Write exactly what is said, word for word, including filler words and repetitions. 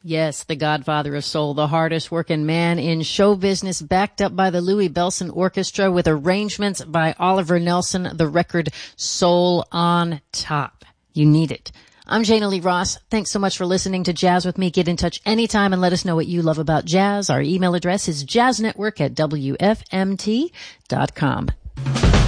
Yes, the godfather of soul, the hardest working man in show business, backed up by the Louis Bellson Orchestra with arrangements by Oliver Nelson, the record Soul on Top. You need it. I'm Jana Lee Ross. Thanks so much for listening to Jazz with me. Get in touch anytime and let us know what you love about jazz. Our email address is jazznetwork at W F M T dot com.